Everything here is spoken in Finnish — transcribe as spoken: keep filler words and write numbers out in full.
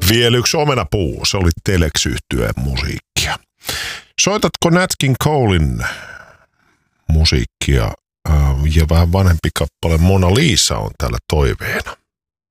Vielä yksi omenapuu, se oli Telex-yhtyeen musiikkia. Soitatko Nat King Colein musiikkia? Ja vähän vanhempi kappale Mona Lisa on täällä toiveena.